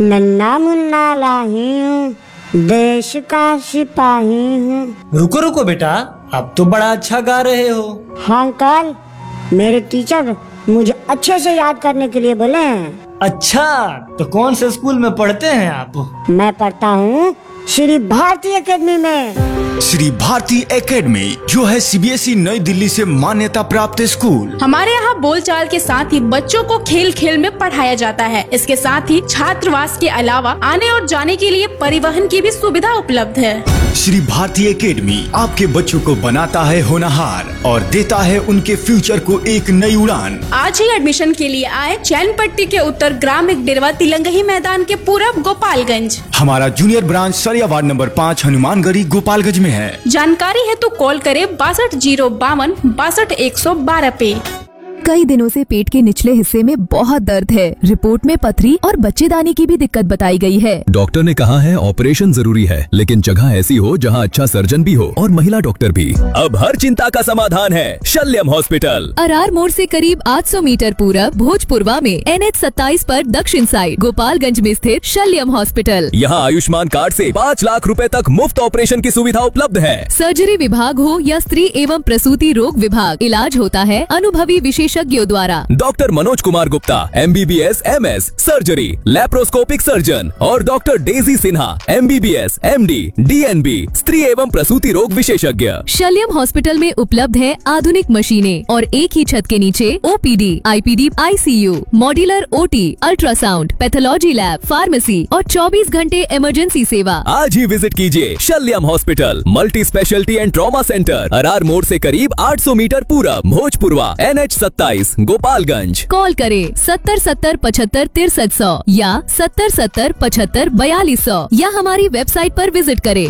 नन्ना मुन्ना लाही हूँ, देश का सिपाही हूँ। रुको रुको बेटा, अब तो बड़ा अच्छा गा रहे हो। हाँ अंकल, मेरे टीचर मुझे अच्छे से याद करने के लिए बोले हैं। अच्छा, तो कौन से स्कूल में पढ़ते हैं आप? मैं पढ़ता हूँ श्री भारती एकेडमी में। श्री भारती एकेडमी जो है सीबीएसई नई दिल्ली से मान्यता प्राप्त स्कूल। हमारे यहाँ बोलचाल के साथ ही बच्चों को खेल खेल में पढ़ाया जाता है। इसके साथ ही छात्रावास के अलावा आने और जाने के लिए परिवहन की भी सुविधा उपलब्ध है। श्री भारती एकेडमी आपके बच्चों को बनाता है होनहार और देता है उनके फ्यूचर को एक नई उड़ान। आज ही एडमिशन के लिए आए चैनपट्टी के उत्तर ग्रामीण डेरवा तिलंगही मैदान के पूरब गोपालगंज। हमारा जूनियर ब्रांच सरिया वार्ड नंबर 5 हनुमानगढ़ी गोपालगंज में है। जानकारी है तो कॉल करें 62 052 62 112 पे। कई दिनों से पेट के निचले हिस्से में बहुत दर्द है। रिपोर्ट में पथरी और बच्चेदानी की भी दिक्कत बताई गई है। डॉक्टर ने कहा है ऑपरेशन जरूरी है, लेकिन जगह ऐसी हो जहां अच्छा सर्जन भी हो और महिला डॉक्टर भी। अब हर चिंता का समाधान है शल्यम हॉस्पिटल। अरार मोड़ से करीब 800 मीटर पूरब भोजपुरवा में NH 27 पर दक्षिण साइड गोपालगंज में स्थित शल्यम हॉस्पिटल। यहाँ आयुष्मान कार्ड से 5 लाख रुपए तक मुफ्त ऑपरेशन की सुविधा उपलब्ध है। सर्जरी विभाग हो या स्त्री एवं प्रसूति रोग विभाग, इलाज होता है अनुभवी विशेषज्ञों द्वारा। Doctor Manoj Kumar Gupta MBBS MS surgery laparoscopic surgeon और doctor Daisy Sinha MBBS MD DNB स्त्री एवं प्रसूति रोग विशेषज्ञ। शल्यम हॉस्पिटल में उपलब्ध है आधुनिक मशीनें और एक ही छत के नीचे OPD, IPD, ICU, modular OT, ultrasound, pathology lab, pharmacy और 24 घंटे इमरजेंसी सेवा। आज ही विजिट कीजिए शल्यम hospital, multi speciality and trauma centre, Arar मोड़ से करीब 800 मीटर पूरब, भोजपुरवा, NH 27 गोपालगंज। कॉल करें 70 70 75 6300 या 70 70 75 4200 या हमारी वेबसाइट पर विजिट करें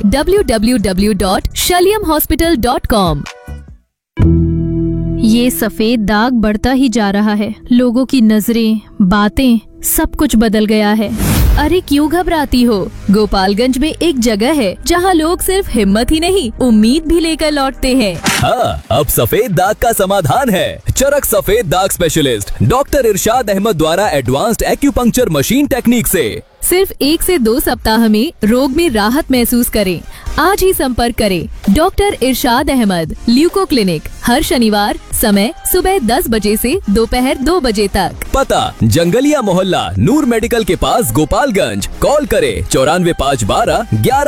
www.shalyamhospital.com। ये सफेद दाग बढ़ता ही जा रहा है। लोगों की नजरें, बातें, सब कुछ बदल गया है। अरे क्यों घबराती हो? गोपालगंज में एक जगह है जहां लोग सिर्फ हिम्मत ही नहीं, उम्मीद भी लेकर लौटते हैं। हाँ, अब सफेद दाग का समाधान है। चरक सफेद दाग स्पेशलिस्ट डॉक्टर इरशाद अहमद द्वारा एडवांस्ड एक्यूपंक्चर मशीन टेक्निक से सिर्फ 1 से 2 सप्ताह में रोग में राहत महसूस करें। आज ही संपर्क करें डॉक्टर इरशाद अहमद, ल्यूको क्लिनिक, हर शनिवार, समय सुबह 10 बजे से दोपहर 2 बजे तक। पता जंगलिया मोहल्ला नूर मेडिकल के पास गोपालगंज। कॉल करें 94 512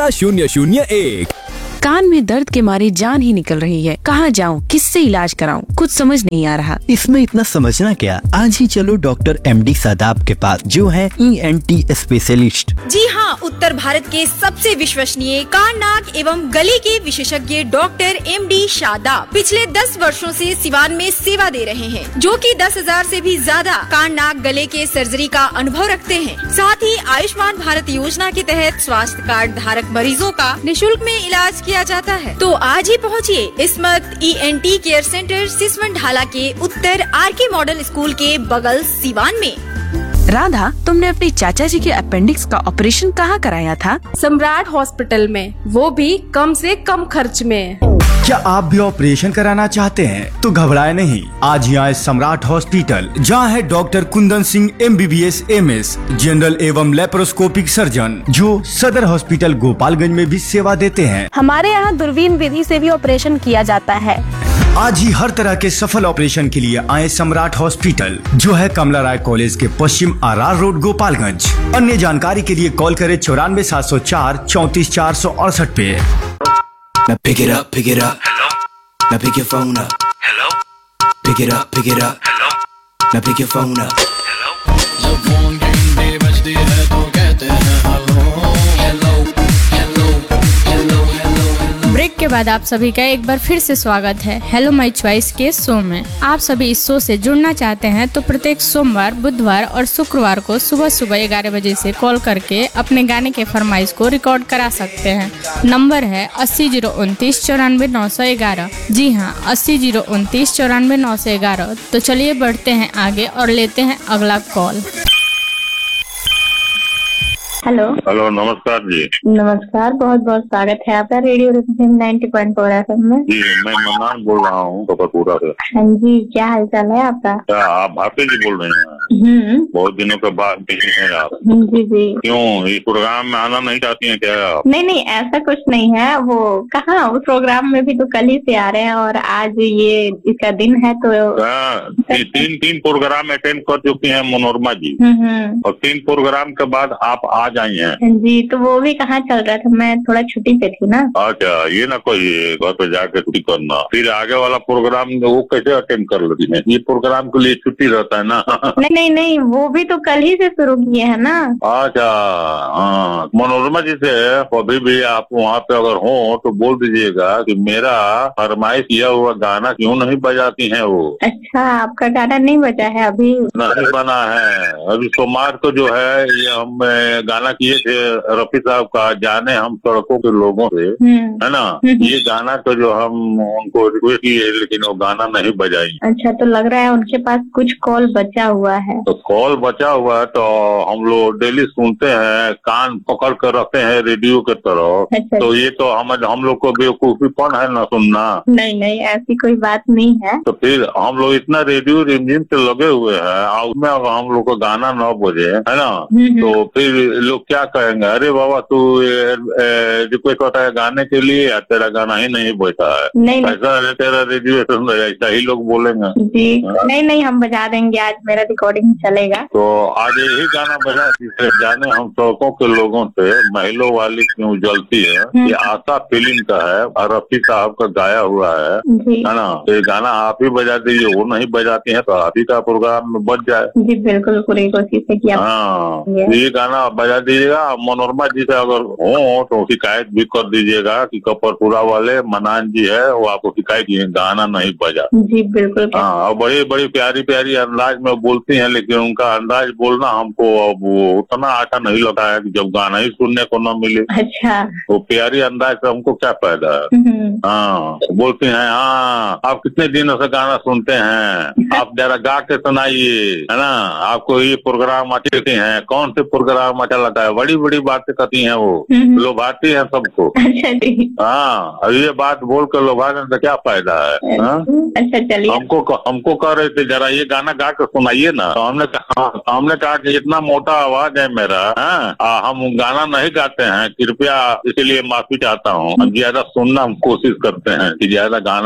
11001। कान में दर्द के मारे जान ही निकल रही है। कहाँ जाऊँ, किससे इलाज कराऊँ, कुछ समझ नहीं आ रहा। इसमें इतना समझना क्या, आज ही चलो डॉक्टर MD शादाब के पास जो है ENT स्पेशलिस्ट। जी हाँ, उत्तर भारत के सबसे विश्वसनीय कान, नाक एवं गले के विशेषज्ञ डॉक्टर MD शादाब पिछले 10 वर्षों से सिवान में सेवा दे रहे हैं, जो कि 10,000 से भी ज्यादा कान, नाक, गले के सर्जरी का अनुभव रखते हैं। साथ ही आयुष्मान भारत योजना के तहत स्वास्थ्य कार्ड धारक मरीजों का निःशुल्क में इलाज किया जाता है। तो आज ही पहुँचिए इस्मत ENT केयर सेंटर, सिसवन ढाला के उत्तर RK मॉडल स्कूल के बगल सिवान में। राधा, तुमने अपने चाचा जी के अपेंडिक्स का ऑपरेशन कहाँ कराया था? सम्राट हॉस्पिटल में, वो भी कम से कम खर्च में। क्या आप भी ऑपरेशन कराना चाहते हैं? तो घबराए नहीं, आज ही आए सम्राट हॉस्पिटल, जहां है doctor Kundan Singh MBBS MS general एवं लेप्रोस्कोपिक सर्जन, जो सदर हॉस्पिटल गोपालगंज में भी सेवा देते हैं। हमारे यहाँ दूरबीन विधि से भी ऑपरेशन किया जाता है। आज ही हर तरह के सफल ऑपरेशन के लिए आए सम्राट हॉस्पिटल, जो है कमला राय कॉलेज के पश्चिम आर रोड गोपालगंज। अन्य जानकारी के लिए कॉल करें 94 704 34 468 पे। Now pick it up, hello. Now pick your phone up, hello. Pick it up, hello. Now pick your phone up, hello. जब फोन घंटी बजती है तो कहते हैं hello, hello, hello, hello, hello. Break के बाद आप सभी का एक बार फिर से स्वागत है हेलो माय चॉइस के शो में। आप सभी इस शो से जुड़ना चाहते हैं तो प्रत्येक सोमवार, बुधवार और शुक्रवार को सुबह सुबह 11 बजे से कॉल करके अपने गाने के फरमाइश को रिकॉर्ड करा सकते हैं। नंबर है 80 029 94 911। जी हाँ, 80 029 94 911। तो चलिए बढ़ते हैं आगे और लेते हैं अगला कॉल। हेलो। हेलो, नमस्कार जी। नमस्कार, बहुत बहुत स्वागत है आपका रेडियो रिमझिम 90.4 FM में। जी, मैं मनान बोल रहा हूँ कपरपुरा से। हाँ जी, क्या हाल चाल है आपका? क्या आप भारती जी बोल रहे हैं? बहुत दिनों के बाद मिली हैं आप। जी जी। क्यों, इस प्रोग्राम में आना नहीं चाहती हैं क्या आप? नहीं नहीं, ऐसा कुछ नहीं है। वो कहाँ, उस प्रोग्राम में भी तो कल ही से आ रहे हैं और आज ये इसका दिन है तो तीन प्रोग्राम अटेंड कर चुकी हैं मनोरमा जी, और 3 प्रोग्राम के बाद आप आ जाई हैं। जी, तो वो भी कहाँ चल रहा था, मैं थोड़ा छुट्टी पे थी ना। अच्छा, ये ना कहिए घर पे जाके छुट्टी करना, फिर आगे वाला प्रोग्राम वो कैसे अटेंड कर लेती है? ये प्रोग्राम के लिए छुट्टी रहता है ना। नहीं नहीं, वो भी तो कल ही से शुरू किए हैं ना। अच्छा, हाँ, मनोरमा जी से कभी भी आप वहाँ पे अगर हो तो बोल दीजिएगा कि मेरा फरमाइश किया हुआ गाना क्यों नहीं बजाती हैं वो। अच्छा, आपका गाना नहीं बजा है अभी? नहीं बना है अभी। सोमवार को जो है ये हम गाना किए थे रफी साहब का, जाने हम सड़कों के लोगों से, है ना। ये गाना तो जो हम उनको रिक्वेस्ट किए लेकिन वो गाना नहीं बजाई। अच्छा, तो लग रहा है उनके पास कुछ कॉल बचा हुआ है। तो कॉल बचा हुआ है तो हम लोग डेली सुनते हैं, कान पकड़ कर रखते हैं रेडियो के तरफ। अच्छा। तो ये तो हम लोग को बेवकूफीपन है ना सुनना। नहीं नहीं, ऐसी कोई बात नहीं है। तो फिर हम लोग इतना रेडियो रिमझिम से लगे हुए हैं और उसमें अगर हम लोग को गाना न बजे, है ना, तो फिर लोग क्या कहेंगे, अरे बाबा तू रिक्वेस्ट करता है गाने के लिए, तेरा गाना ही नहीं बजता है। नहीं, ऐसा है तेरा रेडियो, ऐसा ही लोग बोलेंगे जी। नहीं नहीं, हम बजा देंगे, आज मेरा रिकॉर्डिंग चलेगा। तो आज यही गाना बजा, जाने हम सड़कों के लोगों से महिलों वाली क्यों जलती है। ये आशा फिल्म का है और रफी साहब का गाया हुआ है ना। तो ये गाना आप ही बजा दीजिए, वो नहीं बजाती है तो आप ही का प्रोग्राम में बच जाए। जी बिल्कुल, पूरी कोशिश है कि आप। हाँ, ये गाना बजा दीजिएगा। मनोरमा जी से अगर हो तो शिकायत भी कर दीजिएगा कि कपरपुरा वाले मनान जी है, वो आपको शिकायत किए गाना नहीं बजा। जी बिल्कुल। हाँ, और बड़ी बड़ी प्यारी प्यारी अंदाज में बोलती हैं, लेकिन उनका अंदाज बोलना हमको अब उतना अच्छा नहीं लगा है कि जब गाना ही सुनने को न मिले। अच्छा, वो प्यारी अंदाज से हमको क्या फायदा है। हाँ, बोलती हैं हाँ आप कितने दिनों से गाना सुनते हैं, आप जरा गा के सुनाइए, है ना, आपको ये प्रोग्राम अच्छे लगते हैं, कौन से प्रोग्राम अच्छा लगता है, बड़ी बड़ी बातें करती हैं वो, लोभाती हैं सबको। अच्छा जी। हाँ, अब ये बात बोल कर लोभाने से क्या फायदा है। अच्छा चलिए, हमको कह रहे थे जरा ये गाना गा के सुनाइए ना। तो हमने कहा कि इतना मोटा आवाज है मेरा, हम गाना नहीं गाते हैं, कृपया इसलिए माफी चाहता हूँ। हम ज्यादा सुनना हम कोशिश करते हैं कि ज्यादा गाना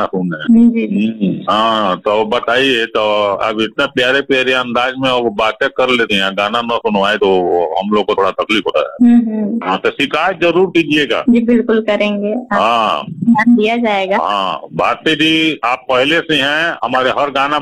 सुने। हाँ, तो बताइए, तो अब इतने प्यारे प्यारे अंदाज में वो बातें कर लेते हैं, गाना न सुनवाए तो हम लोग को थोड़ा तकलीफ होता है। हाँ, तो शिकायत जरूर कीजिएगा। जी बिल्कुल करेंगे। हाँ, ध्यान दिया जाएगा। हाँ, भारती जी आप पहले से हैं, हमारे हर गाना